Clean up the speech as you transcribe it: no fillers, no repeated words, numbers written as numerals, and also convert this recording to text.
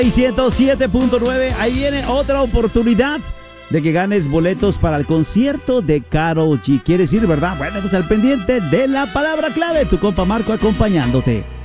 107.9, ahí viene otra oportunidad de que ganes boletos para el concierto de Karol G. ¿Quieres ir, verdad? Bueno, pues al pendiente de la palabra clave, tu compa Marco acompañándote.